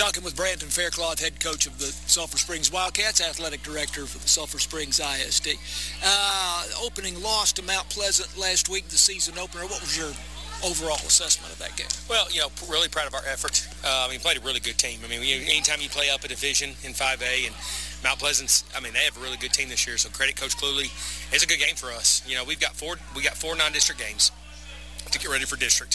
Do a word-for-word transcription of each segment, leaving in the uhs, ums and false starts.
Talking with Brandon Faircloth, head coach of the Sulphur Springs Wildcats, athletic director for the Sulphur Springs I S D. Uh, opening loss to Mount Pleasant last week, the season opener. What was your overall assessment of that game? Well, you know, really proud of our effort. Uh, I mean, played a really good team. I mean, we, anytime you play up a division in five A, and Mount Pleasant's, I mean, they have a really good team this year. So credit Coach Cluley. It's a good game for us. You know, we've got four we got four non-district games to get ready for district,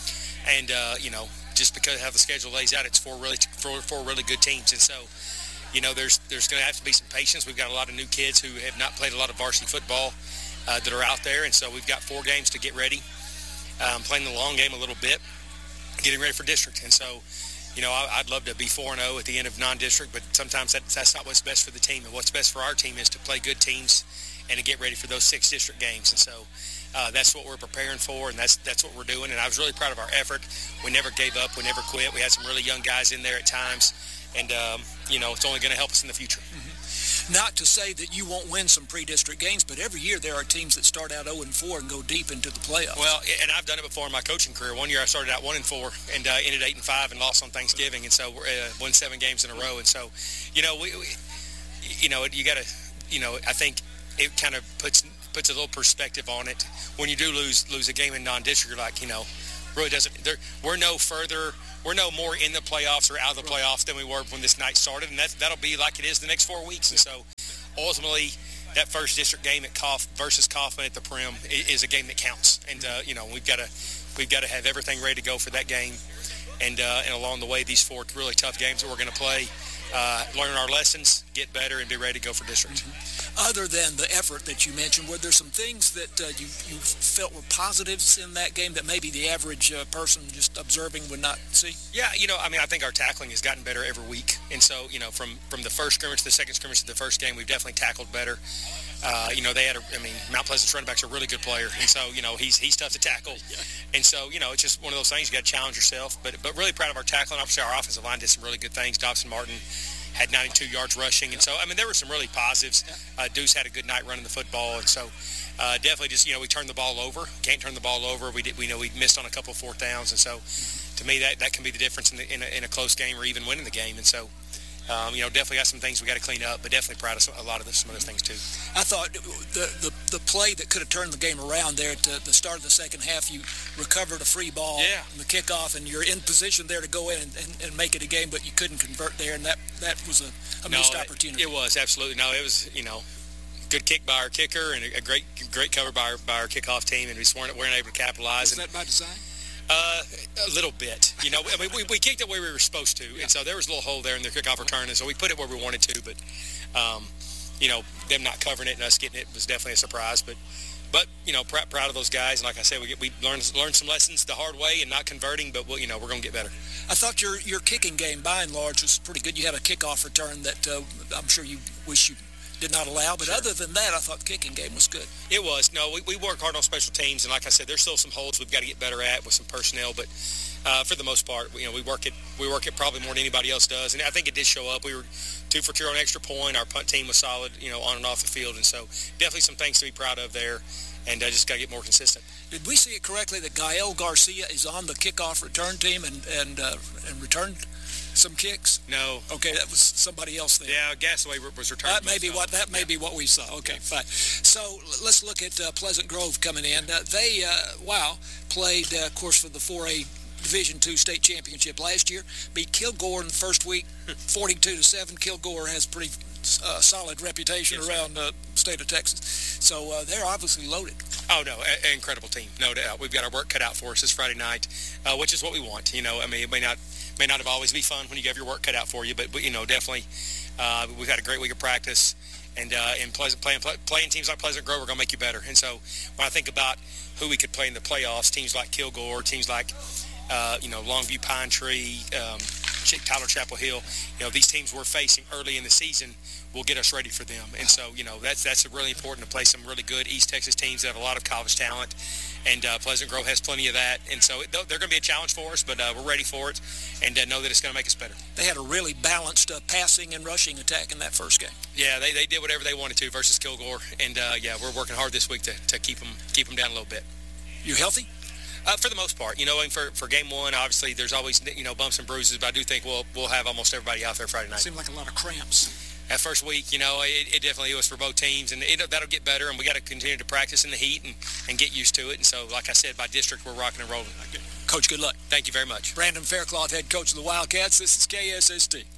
and uh, you know, just because of how the schedule lays out, it's four really four, four really good teams, and so. You know, there's there's going to have to be some patience. We've got a lot of new kids who have not played a lot of varsity football uh, that are out there, and so we've got four games to get ready. Um, playing the long game a little bit, getting ready for district. And so, you know, I, I'd love to be four and oh at the end of non-district, but sometimes that, that's not what's best for the team. And what's best for our team is to play good teams and to get ready for those six district games. And so uh, that's what we're preparing for, and that's that's what we're doing. And I was really proud of our effort. We never gave up. We never quit. We had some really young guys in there at times. And, um, you know, it's only going to help us in the future. Mm-hmm. Not to say that you won't win some pre-district games, but every year there are teams that start out oh and four and go deep into the playoffs. Well, and I've done it before in my coaching career. One year I started out one and four and uh, ended eight and five and lost on Thanksgiving, and so uh, won seven games in a row. And so, you know, we, we you know, you got to, you know, I think it kind of puts puts a little perspective on it. When you do lose lose a game in non-district, you're like, you know, really doesn't. There, we're no further. We're no more in the playoffs or out of the playoffs than we were when this night started, and that, that'll be like it is the next four weeks. And so, ultimately, that first district game at Kauf versus Kaufman at the Prim is a game that counts. And uh, you know, we've got to we've got to have everything ready to go for that game. And uh, and along the way, these four really tough games that we're going to play, uh, learn our lessons, get better, and be ready to go for district. Mm-hmm. Other than the effort that you mentioned, were there some things that uh, you, you felt were positives in that game that maybe the average uh, person just observing would not see? Yeah, you know, I mean, I think our tackling has gotten better every week. And so, you know, from, from the first scrimmage to the second scrimmage to the first game, we've definitely tackled better. Uh, you know, they had, a, I mean, Mount Pleasant's running back's a really good player. And so, you know, he's he's tough to tackle. Yeah. And so, you know, it's just one of those things. You got to challenge yourself. But, but really proud of our tackling. Obviously, our offensive line did some really good things. Dobson Martin had ninety-two yards rushing. And so, I mean, there were some really positives. Uh, Deuce had a good night running the football. And so, uh, definitely just, you know, we turned the ball over. Can't turn the ball over. We did, we know we missed on a couple of fourth downs. And so, to me, that, that can be the difference in, the, in, a, in a close game or even winning the game. And so, um, you know, definitely got some things we got to clean up, but definitely proud of some, a lot of the, some of those things, too. I thought the, the, the play that could have turned the game around there at the, the start of the second half, you recovered a free ball yeah. in the kickoff, and you're in position there to go in and, and, and make it a game, but you couldn't convert there, and that, that was a, a no, missed opportunity. It was, absolutely. No, it was, you know, good kick by our kicker and a, a great great cover by our, by our kickoff team, and we just weren't, weren't able to capitalize. Was that by design? Uh, a little bit, you know. I mean, we, we kicked it where we were supposed to, yeah. and so there was a little hole there in the kickoff return, and so we put it where we wanted to. But, um, you know, them not covering it and us getting it was definitely a surprise. But, but you know, pr- proud of those guys. And like I said, we get, we learned learned some lessons the hard way and not converting. But we'll, you know, we're going to get better. I thought your your kicking game, by and large, was pretty good. You had a kickoff return that uh, I'm sure you wish you did not allow, but sure. Other than that, I thought the kicking game was good. It was. No, we, we work hard on special teams, and like I said, there's still some holes we've got to get better at with some personnel, but uh, for the most part, you know, we work it we work it probably more than anybody else does, and I think it did show up. We were two for two on extra point. Our punt team was solid, you know, on and off the field, and so definitely some things to be proud of there, and I uh, just got to get more consistent. Did we see it correctly that Gael Garcia is on the kickoff return team and and uh, and returned some kicks? No. Okay, that was somebody else there. Yeah, Gasaway was returned. That may be what that may yeah. be what we saw. Okay, yeah. Fine. So let's look at uh, Pleasant Grove coming in. Uh, they uh, wow played, uh, of course, for the four A Division two state championship last year. Beat Kilgore in the first week, forty-two to seven. Kilgore has pretty uh, solid reputation yes, around the uh, state of Texas, so uh, they're obviously loaded. Oh, no, an incredible team, no doubt. We've got our work cut out for us this Friday night, uh, which is what we want. You know, I mean, it may not may not have always be fun when you have your work cut out for you, but, but you know, definitely uh, we've had a great week of practice, and uh, in Pleasant, playing, playing teams like Pleasant Grove are going to make you better. And so when I think about who we could play in the playoffs, teams like Kilgore, teams like, uh, you know, Longview Pine Tree, um, Tyler Chapel Hill, you know, these teams we're facing early in the season will get us ready for them. And so, you know, that's that's really important to play some really good East Texas teams that have a lot of college talent. And uh, Pleasant Grove has plenty of that. And so it, they're going to be a challenge for us, but uh, we're ready for it and uh, know that it's going to make us better. They had a really balanced uh, passing and rushing attack in that first game. Yeah, they, they did whatever they wanted to versus Kilgore. And, uh, yeah, we're working hard this week to, to keep them keep them down a little bit. You healthy? Uh, for the most part, you know, and for, for game one, obviously there's always, you know, bumps and bruises, but I do think we'll we'll have almost everybody out there Friday night. Seemed like a lot of cramps. That first week, you know, it, it definitely was for both teams, and it, that'll get better, and we got to continue to practice in the heat and, and get used to it. And so, like I said, by district, we're rocking and rolling. Coach, good luck. Thank you very much. Brandon Faircloth, head coach of the Wildcats. This is K S S T.